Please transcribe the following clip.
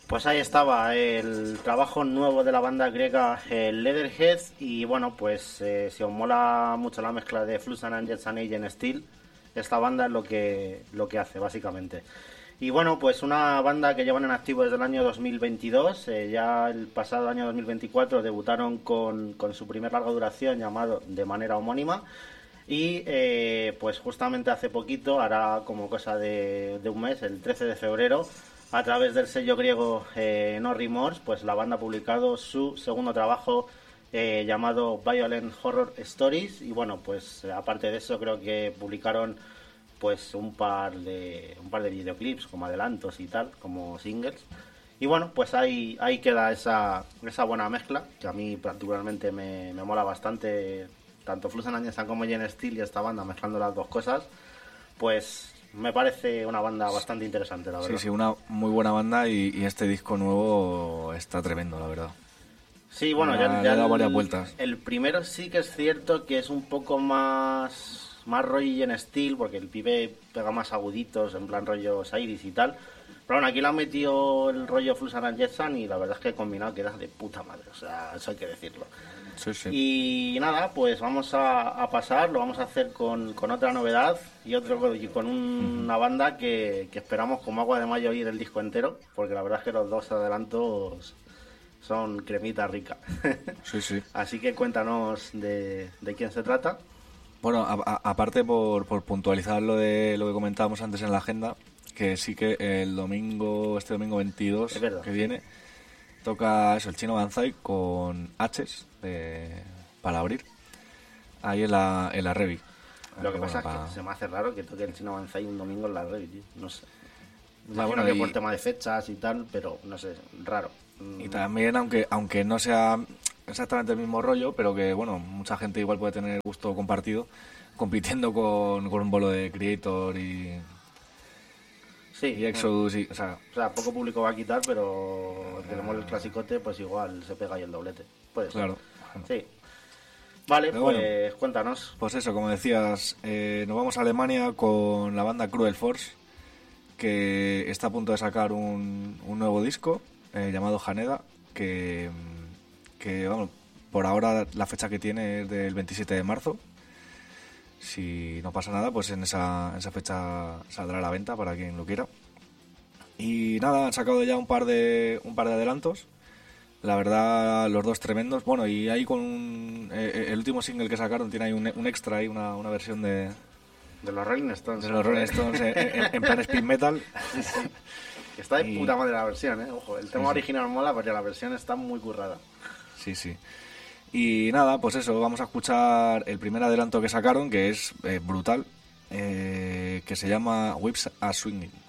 Pues ahí estaba el trabajo nuevo de la banda griega Leatherhead y bueno, pues si os mola mucho la mezcla de Flux and Jets and Agent Steel, esta banda es lo que hace básicamente. Y bueno, pues una banda que llevan en activo desde el año 2022, ya el pasado año 2024 debutaron con su primer larga duración llamado de manera homónima y pues justamente hace poquito, hará como cosa de un mes, el 13 de febrero, a través del sello griego No Remorse, pues la banda ha publicado su segundo trabajo llamado Violent Horror Stories y bueno, pues aparte de eso creo que publicaron pues un par de videoclips como adelantos y tal, como singles. Y bueno, pues ahí queda esa buena mezcla, que a mí particularmente me mola bastante, tanto Flux and Jets como Gen Steel y esta banda mezclando las dos cosas, pues me parece una banda bastante interesante, la verdad. Sí, una muy buena banda y este disco nuevo está tremendo, la verdad. Sí, bueno, Le ha dado varias vueltas. El primero sí que es cierto que es un poco más rollo en Steel, porque el pibe pega más aguditos, en plan rollo Osiris y tal. Pero bueno, aquí le han metido el rollo Flux and Jetson y la verdad es que combinado queda de puta madre, o sea, eso hay que decirlo. Sí, sí. Y nada, pues vamos a pasar, lo vamos a hacer con otra novedad y con una banda que esperamos como agua de mayo oír el disco entero, porque la verdad es que los dos adelantos son cremita rica. Sí, sí. Así que cuéntanos de quién se trata. Bueno, aparte por puntualizar lo que comentábamos antes en la agenda, que sí que el domingo 22 que viene, toca eso, el Chino Banzai con H's para abrir ahí en la Revi. Lo que pasa es que se me hace raro que toque el Chino Banzai un domingo en la Revi, tío. No sé. Imagino que por tema de fechas y tal, pero no sé, raro. Y también, aunque no sea exactamente el mismo rollo, pero que bueno, mucha gente igual puede tener gusto compartido compitiendo con un bolo de Creator y Exodus y, o sea, poco público va a quitar, pero tenemos el clasicote, pues igual se pega ahí el doblete. Puede ser. Claro. Sí. Vale, pero pues bueno, cuéntanos. Pues eso, como decías, nos vamos a Alemania con la banda Cruel Force, que está a punto de sacar un nuevo disco llamado Haneda, que vamos, por ahora la fecha que tiene es del 27 de marzo. Si no pasa nada, pues en esa fecha saldrá a la venta para quien lo quiera. Y nada, han sacado ya un par de adelantos. La verdad, los dos tremendos. Bueno, y ahí con el último single que sacaron tiene ahí un extra, ahí una versión de los Rolling Stones. De los Rolling Stones en plan speed metal. Sí, sí. Está de puta madre la versión, ojo. El tema original mola, pero la versión está muy currada. Sí, sí. Y nada, pues eso, vamos a escuchar el primer adelanto que sacaron, que es brutal, que se llama Whips Are Swinging.